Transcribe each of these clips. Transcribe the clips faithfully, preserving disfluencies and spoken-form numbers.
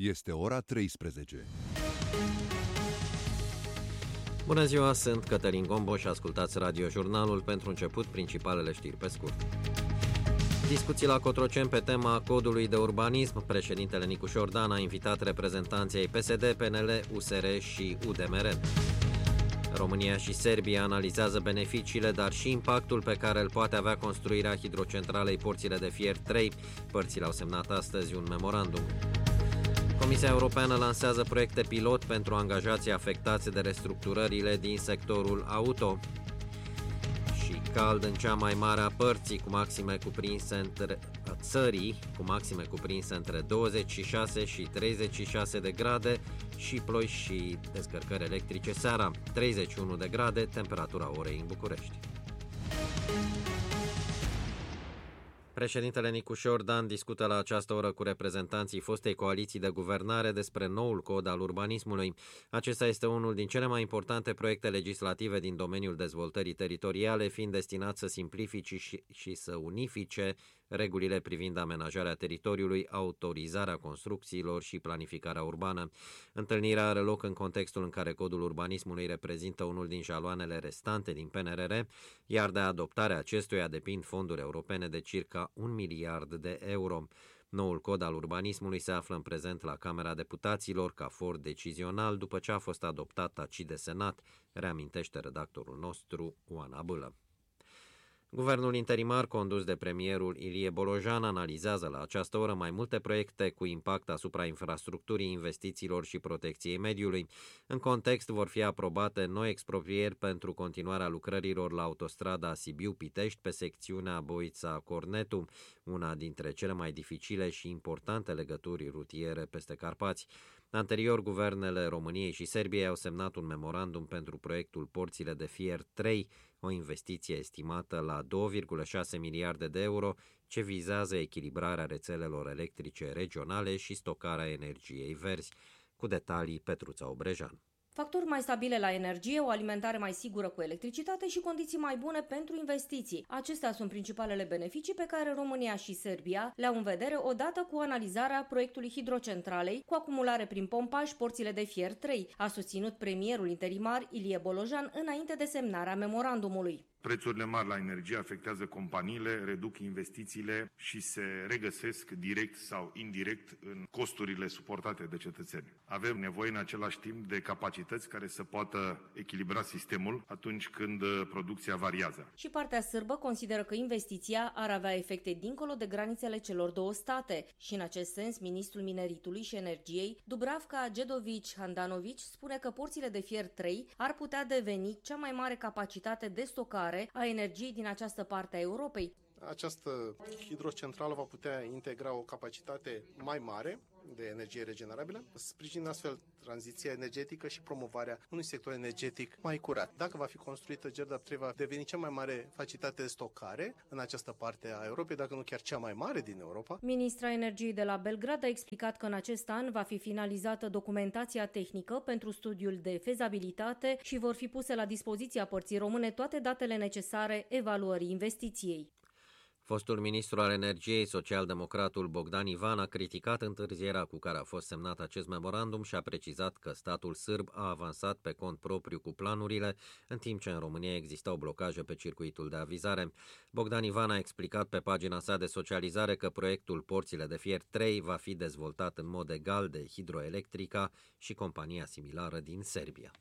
Este ora treisprezece. Bună ziua, sunt Cătălin Gombo și ascultați Radio-Jurnalul. Pentru început, principalele știri pe scurt. Discuții la Cotroceni pe tema codului de urbanism. Președintele Nicu Șordan a invitat reprezentanții ai P S D, P N L, U S R și U D M R. România și Serbia analizează beneficiile, dar și impactul pe care îl poate avea construirea hidrocentralei Porțile de Fier trei. Părțile au semnat astăzi un memorandum. Comisia Europeană lansează proiecte pilot pentru angajații afectați de restructurările din sectorul auto. Și cald în cea mai mare a părții, cu maxime cuprinse între a țării, cu maxime cuprinse între douăzeci și șase și treizeci și șase de grade și ploi și descărcări electrice seara, treizeci și unu de grade, temperatura orei în București. Președintele Nicu Șordan discută la această oră cu reprezentanții fostei coaliții de guvernare despre noul cod al urbanismului. Acesta este unul din cele mai importante proiecte legislative din domeniul dezvoltării teritoriale, fiind destinat să simplifice și, și să unifice regulile privind amenajarea teritoriului, autorizarea construcțiilor și planificarea urbană. Întâlnirea are loc în contextul în care codul urbanismului reprezintă unul din jaloanele restante din P N R R, iar de adoptarea acestuia depind fonduri europene de circa un miliard de euro. Noul cod al urbanismului se află în prezent la Camera Deputaților ca for decizional după ce a fost adoptat tacit de Senat, reamintește redactorul nostru Oana Bâlă. Guvernul interimar condus de premierul Ilie Bolojan analizează la această oră mai multe proiecte cu impact asupra infrastructurii, investițiilor și protecției mediului. În context vor fi aprobate noi exproprieri pentru continuarea lucrărilor la autostrada Sibiu-Pitești pe secțiunea Boița-Cornetu, una dintre cele mai dificile și importante legături rutiere peste Carpați. Anterior, guvernele României și Serbiei au semnat un memorandum pentru proiectul Porțile de Fier trei, o investiție estimată la două virgulă șase miliarde de euro, ce vizează echilibrarea rețelelor electrice regionale și stocarea energiei verzi. Cu detalii, Petruța Obrejan. Facturi mai stabile la energie, o alimentare mai sigură cu electricitate și condiții mai bune pentru investiții. Acestea sunt principalele beneficii pe care România și Serbia le-au în vedere odată cu analizarea proiectului hidrocentralei cu acumulare prin pompaj Porțile de Fier trei, a susținut premierul interimar Ilie Bolojan înainte de semnarea memorandumului. Prețurile mari la energie afectează companiile, reduc investițiile și se regăsesc direct sau indirect în costurile suportate de cetățeni. Avem nevoie în același timp de capacități care să poată echilibra sistemul atunci când producția variază. Și partea sârbă consideră că investiția ar avea efecte dincolo de granițele celor două state și în acest sens ministrul mineritului și energiei Dubravka Đedović Handanović spune că Porțile de Fier trei ar putea deveni cea mai mare capacitate de stocare a energiei din această parte a Europei. Această hidrocentrală va putea integra o capacitate mai mare de energie regenerabilă, sprijin astfel tranziția energetică și promovarea unui sector energetic mai curat. Dacă va fi construită, Gerdap trei va deveni cea mai mare facilitate de stocare în această parte a Europei, dacă nu chiar cea mai mare din Europa. Ministra Energiei de la Belgrad a explicat că în acest an va fi finalizată documentația tehnică pentru studiul de fezabilitate și vor fi puse la dispoziția părții române toate datele necesare evaluării investiției. Fostul ministru al energiei, socialdemocratul Bogdan Ivan, a criticat întârzierea cu care a fost semnat acest memorandum și a precizat că statul sârb a avansat pe cont propriu cu planurile, în timp ce în România existau blocaje pe circuitul de avizare. Bogdan Ivan a explicat pe pagina sa de socializare că proiectul Porțile de Fier trei va fi dezvoltat în mod egal de Hidroelectrica și compania similară din Serbia.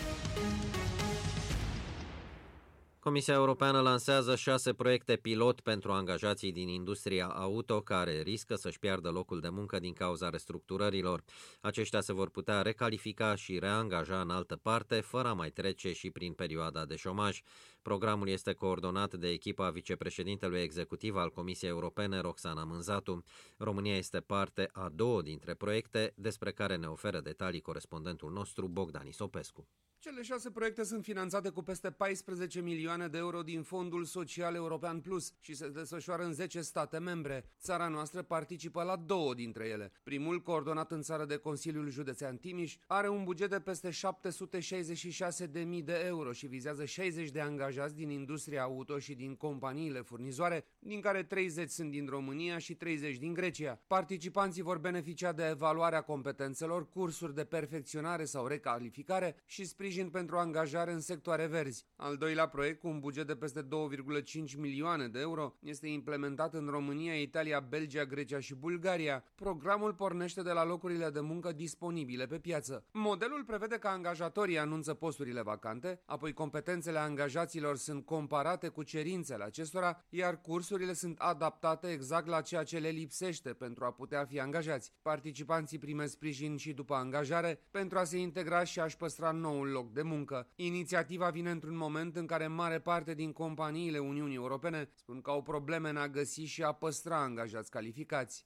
Comisia Europeană lansează șase proiecte pilot pentru angajații din industria auto care riscă să-și piardă locul de muncă din cauza restructurărilor. Aceștia se vor putea recalifica și reangaja în altă parte, fără a mai trece și prin perioada de șomaj. Programul este coordonat de echipa vicepreședintelui executiv al Comisiei Europene, Roxana Mânzatu. România este parte a două dintre proiecte, despre care ne oferă detalii corespondentul nostru, Bogdan Isopescu. Cele șase proiecte sunt finanțate cu peste paisprezece milioane de euro din Fondul Social European Plus și se desfășoară în zece state membre. Țara noastră participă la două dintre ele. Primul, coordonat în țară de Consiliul Județean Timiș, are un buget de peste șapte sute șaizeci și șase de mii de euro și vizează șaizeci de angajați din industria auto și din companiile furnizoare, din care treizeci sunt din România și treizeci din Grecia. Participanții vor beneficia de evaluarea competențelor, cursuri de perfecționare sau recalificare și sprijin pentru angajare în sectoare verzi. Al doilea proiect, cu un buget de peste două virgulă cinci milioane de euro, este implementat în România, Italia, Belgia, Grecia și Bulgaria. Programul pornește de la locurile de muncă disponibile pe piață. Modelul prevede că angajatorii anunță posturile vacante, apoi competențele angajaților sunt comparate cu cerințele acestora, iar cursurile sunt adaptate exact la ceea ce le lipsește pentru a putea fi angajați. Participanții primesc sprijin și după angajare pentru a se integra și a-și păstra noul loc de muncă. Inițiativa vine într-un moment în care mare parte din companiile Uniunii Europene spun că au probleme în a găsi și a păstra angajați calificați.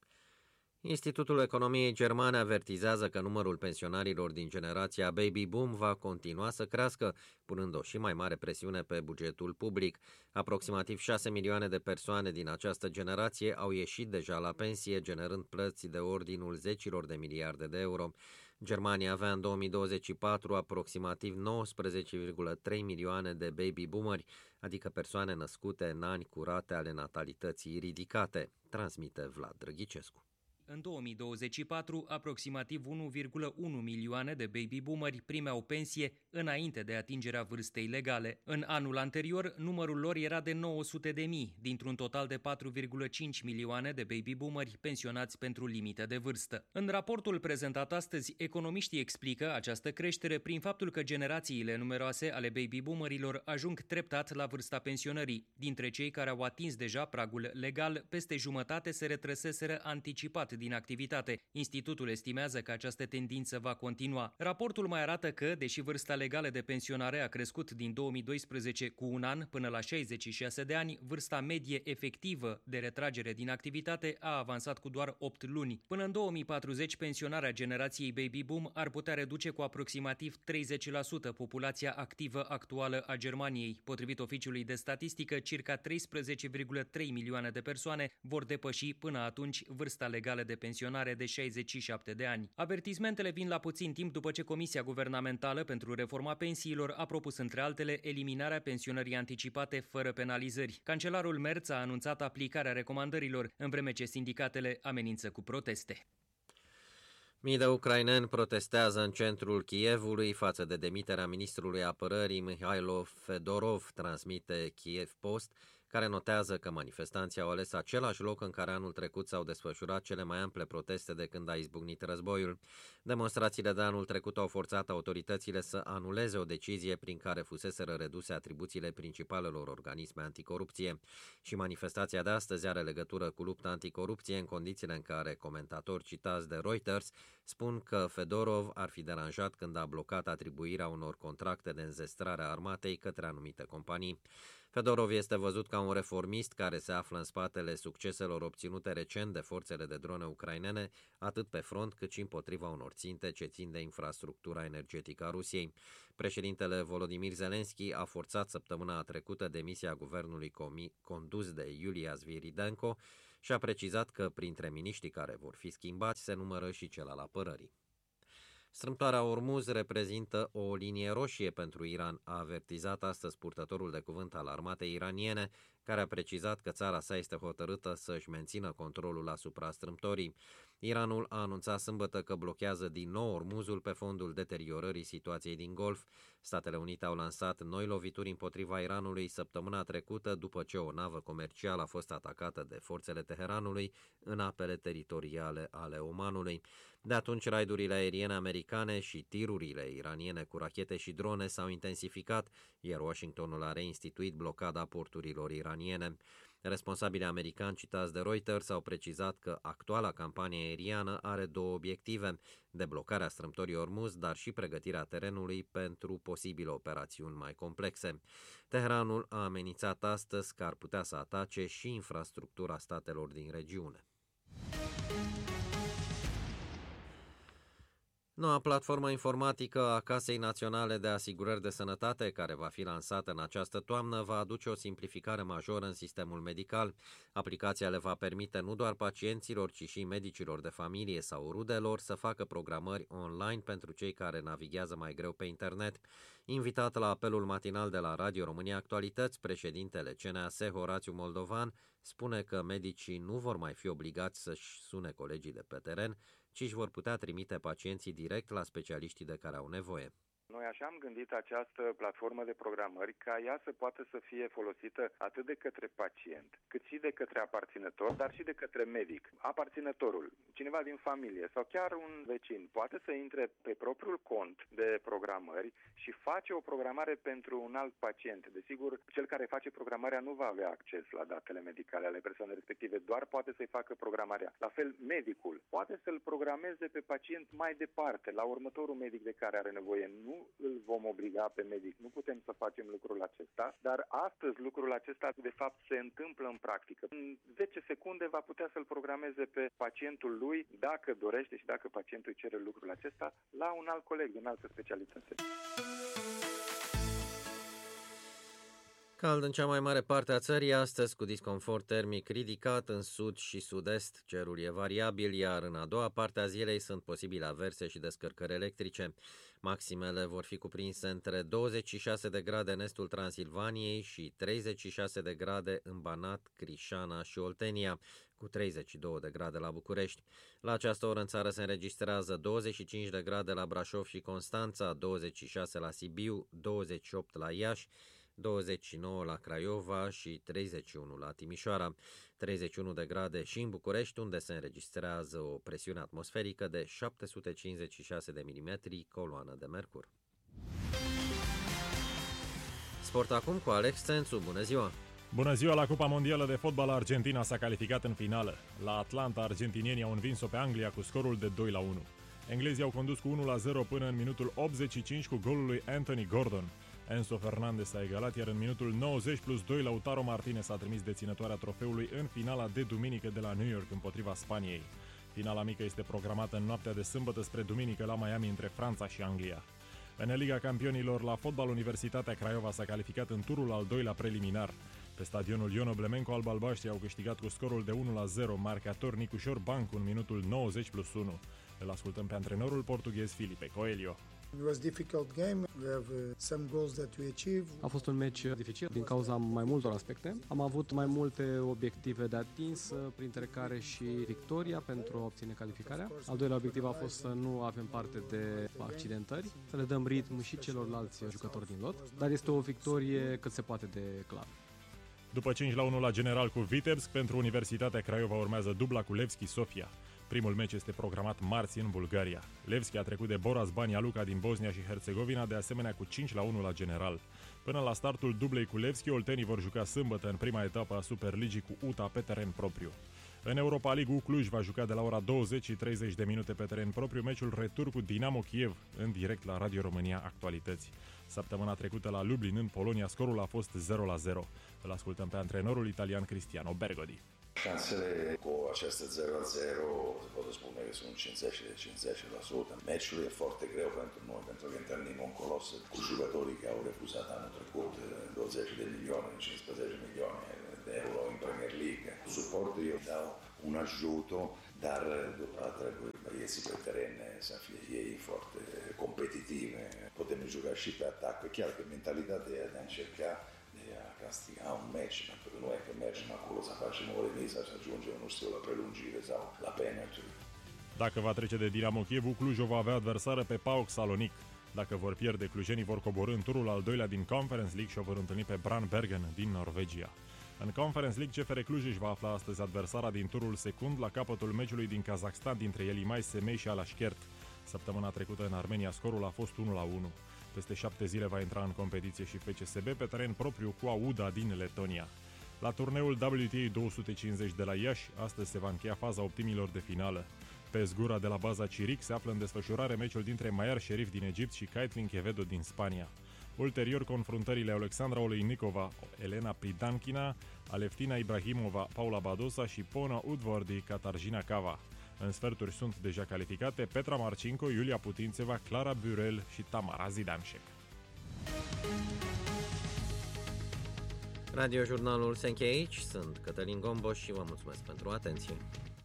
Institutul Economiei Germane avertizează că numărul pensionarilor din generația Baby Boom va continua să crească, punând o și mai mare presiune pe bugetul public. Aproximativ șase milioane de persoane din această generație au ieșit deja la pensie, generând plăți de ordinul zecilor de miliarde de euro. Germania avea în două mii douăzeci și patru aproximativ nouăsprezece virgulă trei milioane de baby boomeri, adică persoane născute în ani cu rate ale natalității ridicate, transmite Vlad Drăghicescu. În două mii douăzeci și patru, aproximativ unu virgulă unu milioane de baby boomeri primeau pensie înainte de atingerea vârstei legale. În anul anterior, numărul lor era de nouă sute de mii, dintr-un total de patru virgulă cinci milioane de baby boomeri pensionați pentru limită de vârstă. În raportul prezentat astăzi, economiștii explică această creștere prin faptul că generațiile numeroase ale baby boomerilor ajung treptat la vârsta pensionării. Dintre cei care au atins deja pragul legal, peste jumătate se retrăseseră anticipat din activitate. Institutul estimează că această tendință va continua. Raportul mai arată că, deși vârsta legală de pensionare a crescut din două mii doisprezece cu un an până la șaizeci și șase de ani, vârsta medie efectivă de retragere din activitate a avansat cu doar opt luni. Până în două mii patruzeci, pensionarea generației Baby Boom ar putea reduce cu aproximativ treizeci la sută populația activă actuală a Germaniei. Potrivit Oficiului de Statistică, circa treisprezece virgulă trei milioane de persoane vor depăși până atunci vârsta legală de pensionare de șaizeci și șapte de ani. Avertismentele vin la puțin timp după ce Comisia Guvernamentală pentru Reforma Pensiilor a propus, între altele, eliminarea pensionării anticipate fără penalizări. Cancelarul Merz a anunțat aplicarea recomandărilor, în vreme ce sindicatele amenință cu proteste. Mii de ucraineni protestează în centrul Kievului față de demiterea ministrului apărării Mihailo Fedorov, transmite Kiev Post, care notează că manifestanții au ales același loc în care anul trecut s-au desfășurat cele mai ample proteste de când a izbucnit războiul. Demonstrațiile de anul trecut au forțat autoritățile să anuleze o decizie prin care fuseseră reduse atribuțiile principalelor organisme anticorupție. Și manifestația de astăzi are legătură cu lupta anticorupție în condițiile în care comentatori citați de Reuters spun că Fedorov ar fi deranjat când a blocat atribuirea unor contracte de înzestrare a armatei către anumite companii. Fedorov este văzut ca un reformist care se află în spatele succeselor obținute recent de forțele de drone ucrainene, atât pe front cât și împotriva unor ținte ce țin de infrastructura energetică a Rusiei. Președintele Volodymyr Zelensky a forțat săptămâna trecută demisia guvernului condus de Yulia Sviridenko și a precizat că printre miniștrii care vor fi schimbați se numără și cel al apărării. Strâmtoarea Ormuz reprezintă o linie roșie pentru Iran, a avertizat astăzi purtătorul de cuvânt al armatei iraniene, care a precizat că țara sa este hotărâtă să-și mențină controlul asupra strâmtorii. Iranul a anunțat sâmbătă că blochează din nou Ormuzul pe fondul deteriorării situației din Golf. Statele Unite au lansat noi lovituri împotriva Iranului săptămâna trecută după ce o navă comercială a fost atacată de forțele Teheranului în apele teritoriale ale Omanului. De atunci, raidurile aeriene americane și tirurile iraniene cu rachete și drone s-au intensificat, iar Washingtonul a reinstituit blocada porturilor iraniene. Responsabili americani citați de Reuters au precizat că actuala campanie aeriană are două obiective: deblocarea strâmtorii Ormuz, dar și pregătirea terenului pentru posibile operațiuni mai complexe. Teheranul a amenințat astăzi că ar putea să atace și infrastructura statelor din regiune. Noua platformă informatică a Casei Naționale de Asigurări de Sănătate, care va fi lansată în această toamnă, va aduce o simplificare majoră în sistemul medical. Aplicația le va permite nu doar pacienților, ci și medicilor de familie sau rudelor să facă programări online pentru cei care navighează mai greu pe internet. Invitat la apelul matinal de la Radio România Actualități, președintele C N A S, Horațiu Moldovan, spune că medicii nu vor mai fi obligați să-și sune colegii de pe teren, ci își vor putea trimite pacienții direct la specialiștii de care au nevoie. Noi așa am gândit această platformă de programări ca ea să poată să fie folosită atât de către pacient, cât și de către aparținător, dar și de către medic. Aparținătorul, cineva din familie sau chiar un vecin poate să intre pe propriul cont de programări și face o programare pentru un alt pacient. Desigur, cel care face programarea nu va avea acces la datele medicale ale persoanei respective, doar poate să-i facă programarea. La fel, medicul poate să-l programeze pe pacient mai departe, la următorul medic de care are nevoie. Nu îl vom obliga pe medic, nu putem să facem lucrul acesta, dar astăzi lucrul acesta de fapt se întâmplă în practică. În zece secunde va putea să-l programeze pe pacientul lui, dacă dorește și dacă pacientul îi cere lucrul acesta, la un alt coleg din altă specialitate. Cald în cea mai mare parte a țării astăzi, cu disconfort termic ridicat în sud și sud-est. Cerul e variabil, iar în a doua parte a zilei sunt posibile averse și descărcări electrice. Maximele vor fi cuprinse între douăzeci și șase de grade în estul Transilvaniei și treizeci și șase de grade în Banat, Crișana și Oltenia, cu treizeci și două de grade la București. La această oră în țară se înregistrează douăzeci și cinci de grade la Brașov și Constanța, douăzeci și șase la Sibiu, douăzeci și opt la Iași, douăzeci și nouă la Craiova și treizeci și unu la Timișoara, treizeci și unu de grade și în București, unde se înregistrează o presiune atmosferică de șapte sute cincizeci și șase de milimetri, coloană de mercur. Sport acum cu Alex Țențu. Bună ziua! Bună ziua! La Cupa Mondială de Fotbal, Argentina s-a calificat în finală. La Atlanta, argentinienii au învins-o pe Anglia cu scorul de doi la unu. Englezii au condus cu unu la zero până în minutul optzeci și cinci cu golul lui Anthony Gordon. Enzo Fernandez a egalat, iar în minutul nouăzeci plus doi Lautaro Martinez a trimis deținătoarea trofeului în finala de duminică de la New York împotriva Spaniei. Finala mică este programată în noaptea de sâmbătă spre duminică la Miami între Franța și Anglia. În Liga Campionilor, la fotbal, Universitatea Craiova s-a calificat în turul al doilea preliminar. Pe stadionul Ion Oblemenco, albalbaștrii au câștigat cu scorul de unu la zero, marcator Nicușor Bancu în minutul nouăzeci plus unu. Îl ascultăm pe antrenorul portughez Filipe Coelho. A fost un meci dificil din cauza mai multor aspecte. Am avut mai multe obiective de atins, printre care și victoria pentru a obține calificarea. Al doilea obiectiv a fost să nu avem parte de accidentări, să le dăm ritm și celorlalți jucători din lot, dar este o victorie cât se poate de clar. După cinci la unu la General cu Vitebsk, pentru Universitatea Craiova urmează dubla cu Levski Sofia. Primul meci este programat marți în Bulgaria. Levski a trecut de Boras Banja Luka din Bosnia și Herțegovina, de asemenea cu cinci la unu la General. Până la startul dublei cu Levski, oltenii vor juca sâmbătă în prima etapă a Superligii cu U T A pe teren propriu. În Europa League, Cluj va juca de la ora douăzeci și treizeci de minute pe teren propriu meciul retur cu Dinamo Kiev, în direct la Radio România Actualități. Săptămâna trecută la Lublin, în Polonia, scorul a fost zero la zero. Îl ascultăm pe antrenorul italian Cristiano Bergodi. Șansele cu această zero la zero, se poate spune că sunt cincizeci la cincizeci la sută. Meciul e foarte greu pentru noi, pentru că întâlnim un colos cu jucătorii care au refuzat anul trecut douăzeci de milioane, cincisprezece milioane de euro în Premier League. Suportul eu dau un ajuto, dar după trebuie băieții pe teren să fie ei foarte competitivi. Putem juca și pe atac, chiar că mentalitatea e de a încerca a castiga un meci, pentru că nu e că mergem acolo să facem o remiză, să ajungem, nu știu, la prelungire sau la penalty. Dacă va trece de Dinamo Kiev, Cluj va avea adversară pe PAOK Salonic. Dacă vor pierde, clujenii vor coborî în turul al doilea din Conference League și o vor întâlni pe Brann Bergen din Norvegia. În Conference League, C F R Cluj își va afla astăzi adversara din turul secund la capătul meciului din Kazakhstan dintre Elimai Semei și Alashkert. Săptămâna trecută în Armenia scorul a fost unu la unu. Peste șapte zile va intra în competiție și F C S B pe teren propriu cu Auda din Letonia. La turneul W T A două sute cincizeci de la Iași, astăzi se va încheia faza optimilor de finală. Pe zgura de la baza Chiric se află în desfășurare meciul dintre Maiar Sherif din Egipt și Caitlin Quevedo din Spania. Ulterior, confruntările Alexandra Olejnikova, Elena Pridankina, Aleftina Ibrahimova, Paula Badosa și Pona Udvardi, Katarzyna Kawa. În sferturi sunt deja calificate Petra Marcinko, Iulia Putințeva, Clara Burel și Tamara Zidanșek. Radiojurnalul se încheie aici. Sunt Cătălin Gomboș și vă mulțumesc pentru atenție.